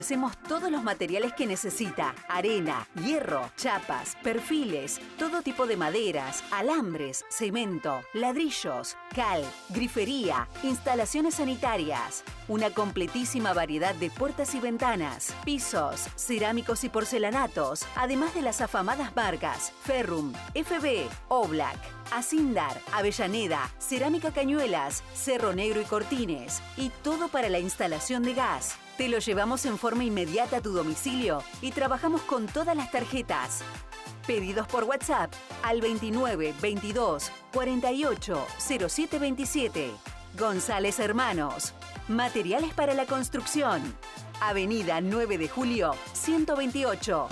Hacemos todos los materiales que necesita: arena, hierro, chapas, perfiles, todo tipo de maderas, alambres, cemento, ladrillos, cal, grifería, instalaciones sanitarias. Una completísima variedad de puertas y ventanas, pisos, cerámicos y porcelanatos, además de las afamadas marcas Ferrum, FB, Oblak, Asindar, Avellaneda, Cerámica Cañuelas, Cerro Negro y Cortines. Y todo para la instalación de gas. Te lo llevamos en forma inmediata a tu domicilio y trabajamos con todas las tarjetas. Pedidos por WhatsApp al 29 22 48 07 27. González Hermanos. Materiales para la construcción. Avenida 9 de Julio, 128.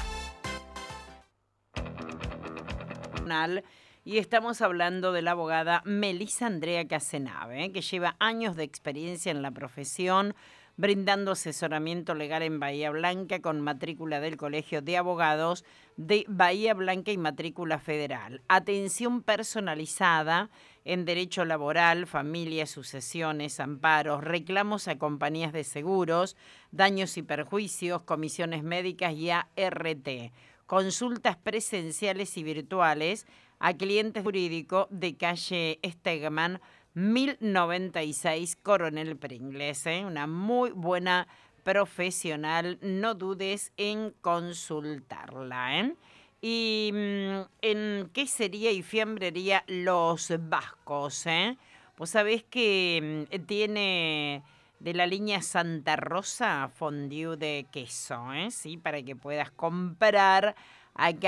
Y estamos hablando de la abogada Melissa Andrea Casenave, que lleva años de experiencia en la profesión, brindando asesoramiento legal en Bahía Blanca con matrícula del Colegio de Abogados de Bahía Blanca y matrícula federal. Atención personalizada en derecho laboral, familia, sucesiones, amparos, reclamos a compañías de seguros, daños y perjuicios, comisiones médicas y ART. Consultas presenciales y virtuales a clientes jurídicos de calle Stegman 1096 Coronel Pringles. Una muy buena profesional, no dudes en consultarla. ¿Y en qué sería y fiambrería Los Vascos? Pues sabés que tiene de la línea Santa Rosa fondue de queso, ¿sí? Para que puedas comprar acá